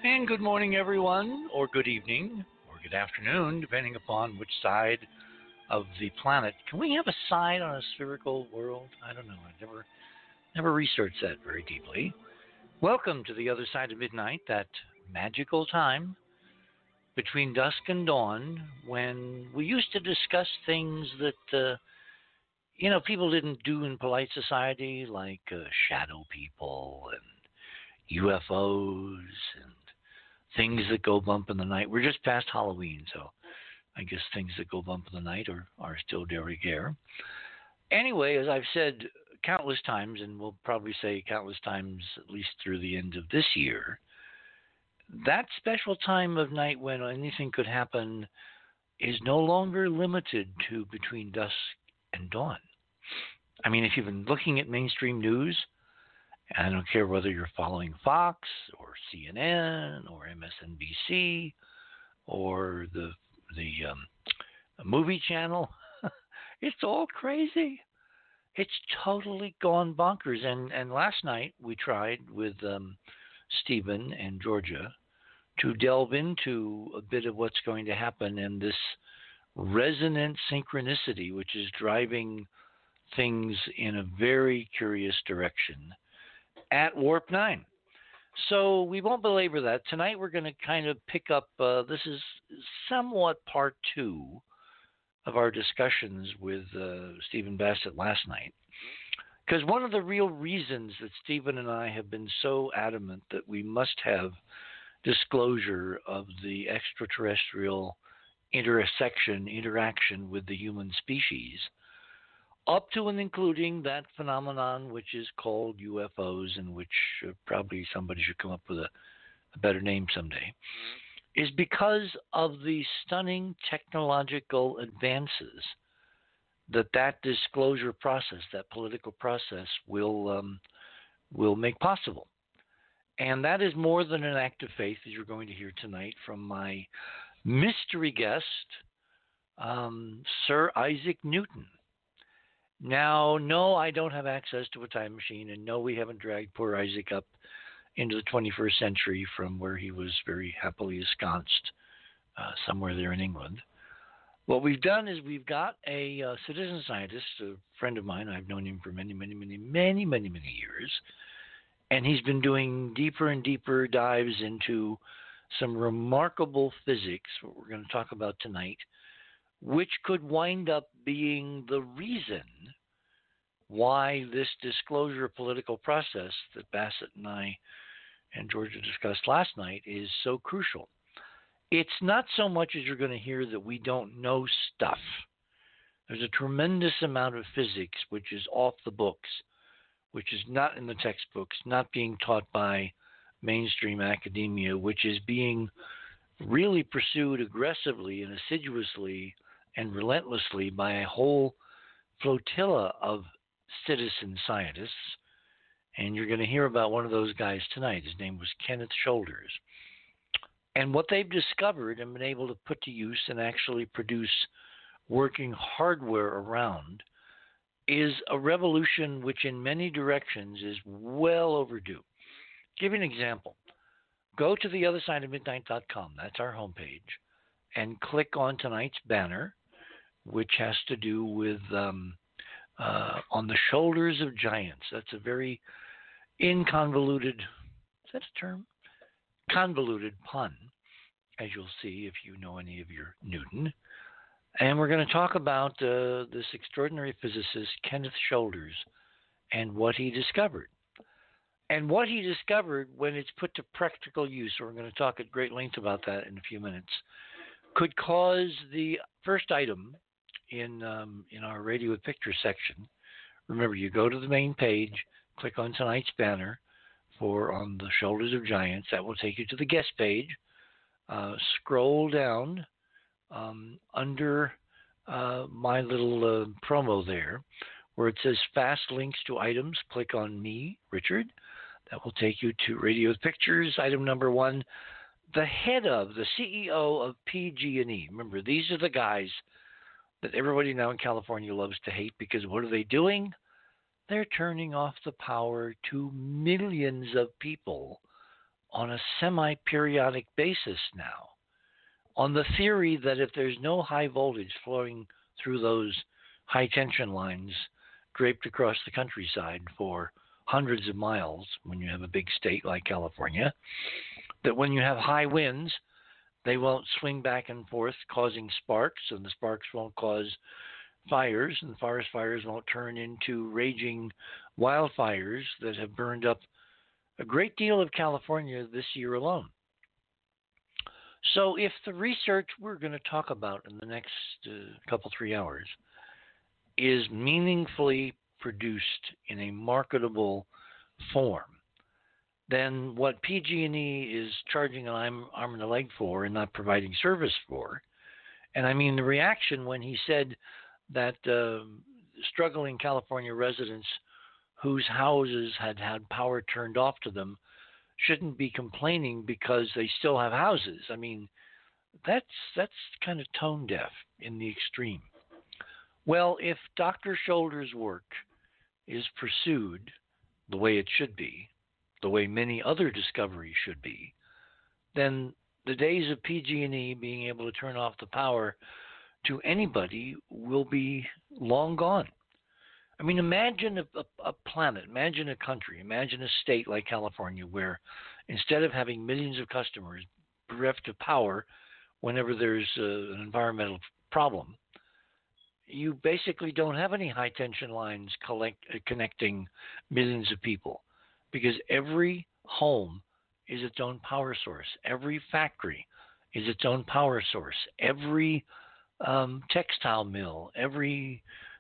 And good morning, everyone, or good evening, or good afternoon, depending upon which side of the planet. Can we have a side on a spherical world? I don't know. I never researched that very deeply. Welcome to the other side of midnight, that magical time between dusk and dawn when we used to discuss things that people didn't do in polite society, like shadow people and UFOs and things that go bump in the night. We're just past Halloween, so I guess things that go bump in the night are still de rigueur. Anyway, as I've said countless times, and we'll probably say countless times at least through the end of this year, that special time of night when anything could happen is no longer limited to between dusk and dawn. I mean, if you've been looking at mainstream news, I don't care whether you're following Fox or CNN or MSNBC or the movie channel, it's all crazy. It's totally gone bonkers. And last night we tried with Stephen and Georgia to delve into a bit of what's going to happen and this resonant synchronicity, which is driving things in a very curious direction at Warp 9. So we won't belabor that. Tonight we're going to kind of pick up, this is somewhat part two of our discussions with Stephen Bassett last night. Because one of the real reasons that Stephen and I have been so adamant that we must have disclosure of the extraterrestrial interaction with the human species, up to and including that phenomenon which is called UFOs, and which probably somebody should come up with a better name someday, is because of the stunning technological advances that disclosure process, that political process, will make possible. And that is more than an act of faith, as you're going to hear tonight from my mystery guest, Sir Isaac Newton. Now, no, I don't have access to a time machine, and no, we haven't dragged poor Isaac up into the 21st century from where he was very happily ensconced somewhere there in England. What we've done is we've got a citizen scientist, a friend of mine. I've known him for many years, and he's been doing deeper and deeper dives into some remarkable physics, what we're going to talk about tonight, which could wind up being the reason why this disclosure political process that Bassett and I and Georgia discussed last night is so crucial. It's not so much as you're going to hear that we don't know stuff. There's a tremendous amount of physics which is off the books, which is not in the textbooks, not being taught by mainstream academia, which is being really pursued aggressively and assiduously and relentlessly by a whole flotilla of citizen scientists. And you're going to hear about one of those guys tonight. His name was Kenneth Shoulders. And what they've discovered and been able to put to use and actually produce working hardware around is a revolution which in many directions is well overdue. Give you an example. Go to theothersideofmidnight.com. That's our homepage. And click on tonight's banner, which has to do with on the shoulders of giants. That's a very inconvoluted, is that a term? Convoluted pun, as you'll see if you know any of your Newton. And we're going to talk about this extraordinary physicist, Kenneth Shoulders, and what he discovered. And what he discovered when it's put to practical use, we're going to talk at great length about that in a few minutes, could cause the first item in our radio with picture section. Remember, you go to the main page, click on tonight's banner for On the Shoulders of Giants. That will take you to the guest page. Scroll down under my little promo there, where it says fast links to items. Click on me, Richard. That will take you to Radio with Pictures. Item number 1, the head of, the CEO of PG&E. Remember, these are the guys that everybody now in California loves to hate, because what are they doing? They're turning off the power to millions of people on a semi-periodic basis now, on the theory that if there's no high voltage flowing through those high tension lines draped across the countryside for hundreds of miles when you have a big state like California, that when you have high winds, they won't swing back and forth causing sparks, and the sparks won't cause fires, and the forest fires won't turn into raging wildfires that have burned up a great deal of California this year alone. So, if the research we're going to talk about in the next couple, 3 hours is meaningfully produced in a marketable form, then what PG&E is charging an arm and a leg for and not providing service for, and I mean the reaction when he said that struggling California residents whose houses had had power turned off to them shouldn't be complaining because they still have houses. I mean, that's kind of tone deaf in the extreme. Well, if Dr. Shoulder's work is pursued the way it should be, the way many other discoveries should be, then the days of PG&E being able to turn off the power to anybody will be long gone. I mean, imagine a planet, imagine a country, imagine a state like California where instead of having millions of customers bereft of power whenever there's an environmental problem, you basically don't have any high tension lines connecting millions of people because every home is its own power source. Every factory is its own power source. Every textile mill, every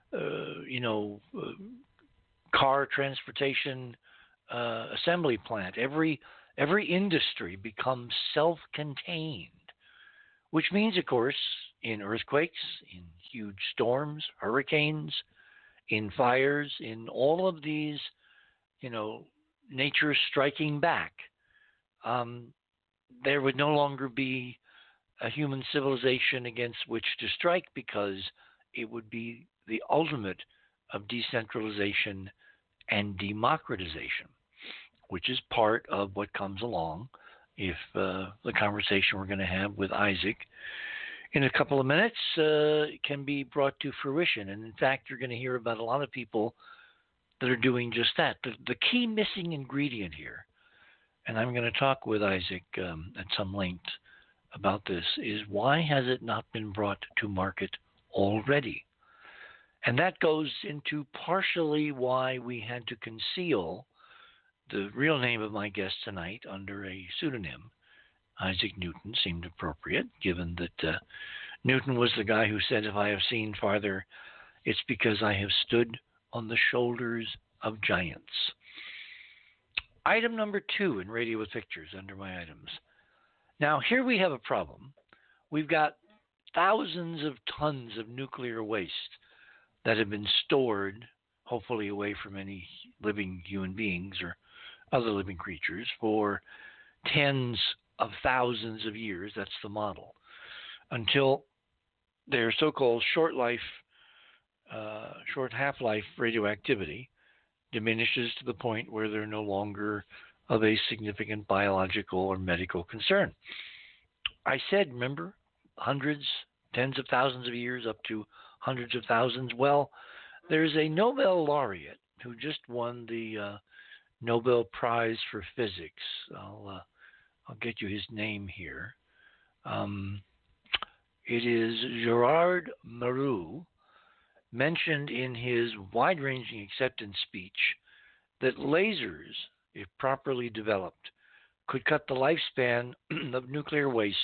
car transportation assembly plant, every industry becomes self-contained, which means, of course, in earthquakes, in huge storms, hurricanes, in fires, in all of these, nature striking back, there would no longer be a human civilization against which to strike because it would be the ultimate of decentralization and democratization, which is part of what comes along if the conversation we're going to have with Isaac in a couple of minutes can be brought to fruition. And in fact, you're going to hear about a lot of people that are doing just that. The key missing ingredient here, and I'm going to talk with Isaac at some length about this, is why has it not been brought to market already? And that goes into partially why we had to conceal the real name of my guest tonight under a pseudonym. Isaac Newton seemed appropriate, given that Newton was the guy who said, if I have seen farther, it's because I have stood on the shoulders of giants. Item number 2 in Radio with Pictures under my items. Now, here we have a problem. We've got thousands of tons of nuclear waste that have been stored, hopefully away from any living human beings or other living creatures, for tens of thousands of years. That's the model. Until their so-called short half-life radioactivity diminishes to the point where they're no longer of a significant biological or medical concern. I said, remember, hundreds, tens of thousands of years, up to hundreds of thousands. Well, there's a Nobel laureate who just won the Nobel Prize for Physics. I'll get you his name here. It is Gerard Mourou, mentioned in his wide-ranging acceptance speech that lasers, if properly developed, could cut the lifespan of nuclear waste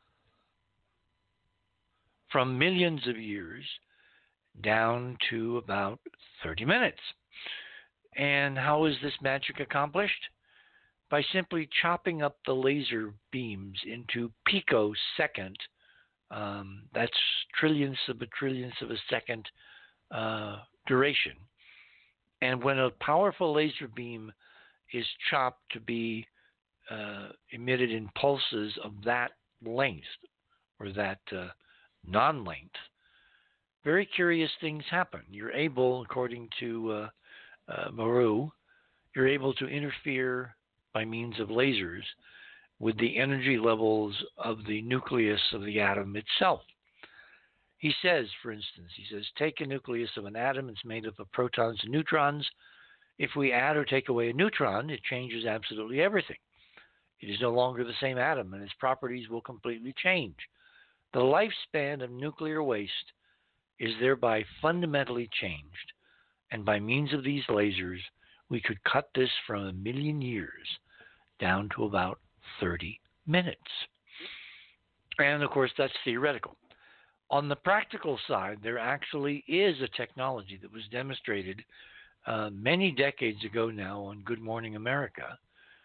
from millions of years down to about 30 minutes. And how is this magic accomplished? By simply chopping up the laser beams into picosecond, that's trillionths of a second duration. And when a powerful laser beam is chopped to be emitted in pulses of that length or that non-length, very curious things happen. You're able, according to Moreau, you're able to interfere by means of lasers with the energy levels of the nucleus of the atom itself. He says, for instance, take a nucleus of an atom. It's made up of protons and neutrons. If we add or take away a neutron, it changes absolutely everything. It is no longer the same atom, and its properties will completely change. The lifespan of nuclear waste is thereby fundamentally changed, and by means of these lasers, we could cut this from 1 million years down to about 30 minutes. And of course, that's theoretical. On the practical side, there actually is a technology that was demonstrated many decades ago now on Good Morning America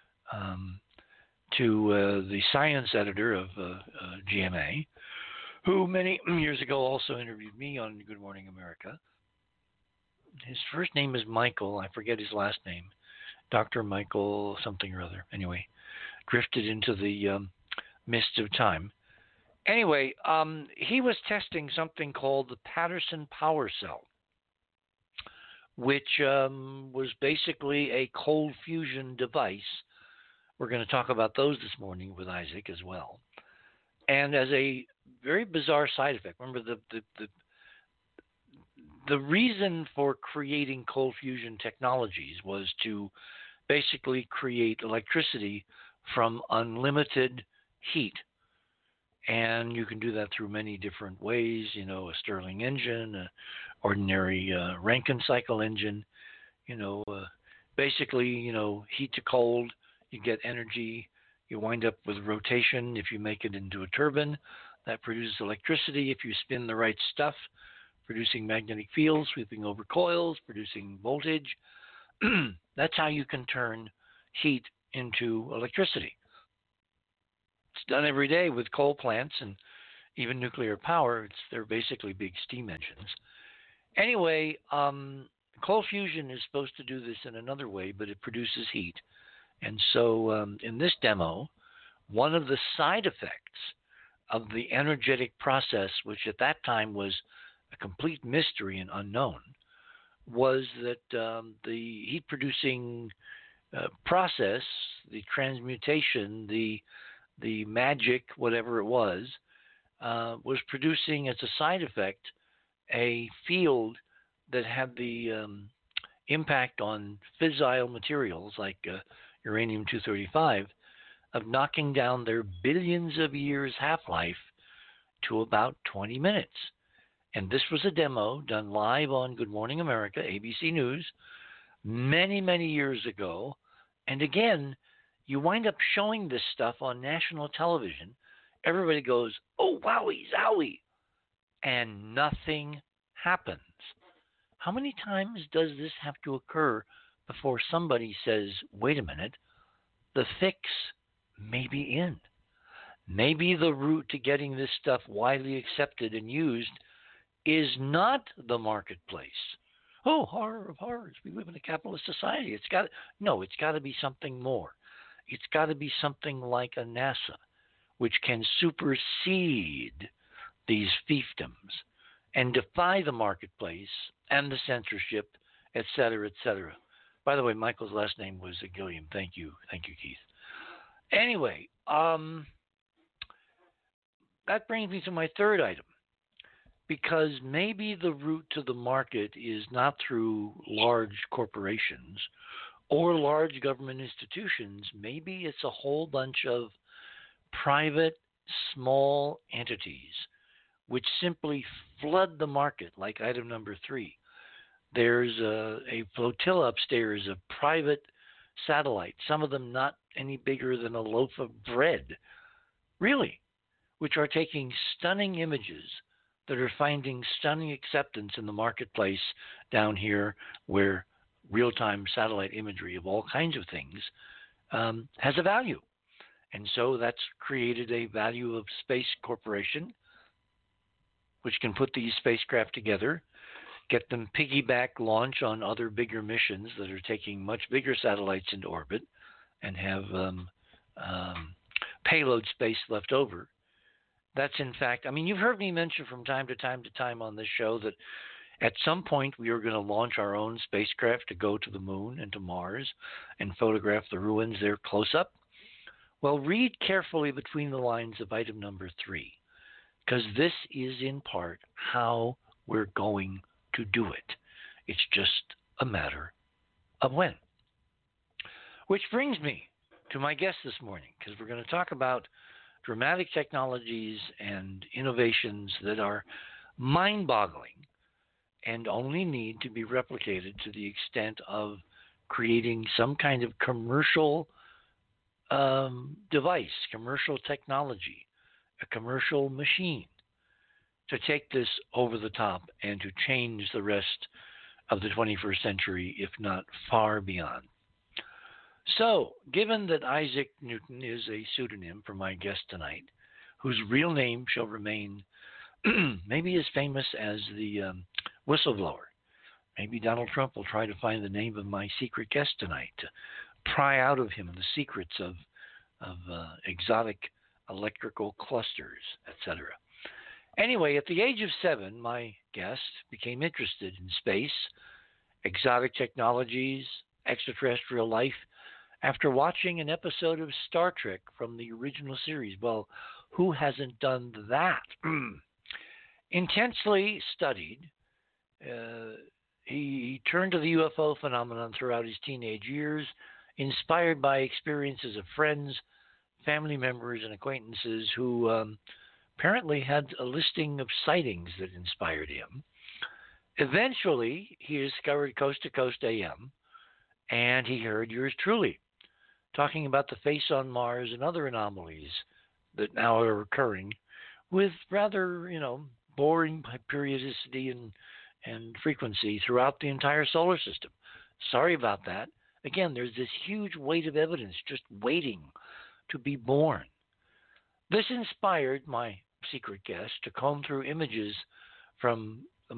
to the science editor of GMA, who many years ago also interviewed me on Good Morning America. His first name is Michael. I forget his last name. Dr. Michael something or other. Anyway, drifted into the mist of time. Anyway, he was testing something called the Patterson Power Cell, which was basically a cold fusion device. We're going to talk about those this morning with Isaac as well. And as a very bizarre side effect, remember the reason for creating cold fusion technologies was to basically create electricity from unlimited heat. And you can do that through many different ways, a Stirling engine, an ordinary Rankine cycle engine, basically, heat to cold, you get energy, you wind up with rotation if you make it into a turbine that produces electricity if you spin the right stuff, producing magnetic fields, sweeping over coils, producing voltage. That's how you can turn heat into electricity. It's done every day with coal plants and even nuclear power. They're basically big steam engines. Anyway, cold fusion is supposed to do this in another way, but it produces heat. And so in this demo, one of the side effects of the energetic process, which at that time was a complete mystery and unknown, was that the heat-producing process, the transmutation, the magic, whatever it was producing as a side effect a field that had the impact on fissile materials like uranium-235 of knocking down their billions of years half-life to about 20 minutes. And this was a demo done live on Good Morning America, ABC News, many, many years ago. And again, you wind up showing this stuff on national television. Everybody goes, oh, wowie, zowie. And nothing happens. How many times does this have to occur before somebody says, wait a minute, the fix may be in? Maybe the route to getting this stuff widely accepted and used is not the marketplace. Oh, horror of horrors. We live in a capitalist society. It's got to be something more. It's got to be something like a NASA, which can supersede these fiefdoms and defy the marketplace and the censorship, et cetera, et cetera. By the way, Michael's last name was Gilliam. Thank you, Keith. Anyway, that brings me to my third item. Because maybe the route to the market is not through large corporations or large government institutions. Maybe it's a whole bunch of private, small entities which simply flood the market, like item number 3. There's a flotilla upstairs of private satellites, some of them not any bigger than a loaf of bread, really, which are taking stunning images that are finding stunning acceptance in the marketplace down here, where real-time satellite imagery of all kinds of things has a value. And so that's created a value of Space Corporation, which can put these spacecraft together, get them piggyback launch on other bigger missions that are taking much bigger satellites into orbit and have payload space left over. That's in fact, you've heard me mention from time to time on this show that At some point, we are going to launch our own spacecraft to go to the moon and to Mars and photograph the ruins there close up. Well, read carefully between the lines of item number 3, because this is in part how we're going to do it. It's just a matter of when. Which brings me to my guest this morning, because we're going to talk about dramatic technologies and innovations that are mind-boggling and only need to be replicated to the extent of creating some kind of commercial device, commercial technology, a commercial machine to take this over the top and to change the rest of the 21st century, if not far beyond. So, given that Isaac Newton is a pseudonym for my guest tonight, whose real name shall remain maybe as famous as the whistleblower, maybe Donald Trump will try to find the name of my secret guest tonight to pry out of him the secrets of exotic electrical clusters, etc. Anyway, at the age of 7, my guest became interested in space, exotic technologies, extraterrestrial life, after watching an episode of Star Trek from the original series. Well, who hasn't done that? Intensely studied, he turned to the UFO phenomenon throughout his teenage years, inspired by experiences of friends, family members, and acquaintances who apparently had a listing of sightings that inspired him. Eventually, he discovered Coast to Coast AM, and he heard yours truly talking about the face on Mars and other anomalies that now are occurring with rather, boring periodicity and frequency throughout the entire solar system. Sorry about that. Again, there's this huge weight of evidence just waiting to be born. This inspired my secret guest to comb through images from